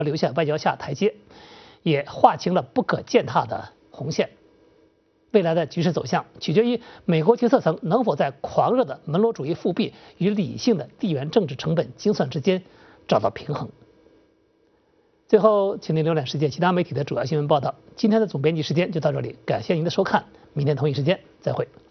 留下外交下台阶，也划清了不可践踏的红线。未来的局势走向取决于美国决策层能否在狂热的门罗主义复辟与理性的地缘政治成本精算之间找到平衡。最后，请您浏览世界其他媒体的主要新闻报道。今天的总编辑时间就到这里，感谢您的收看，明天同一时间再会。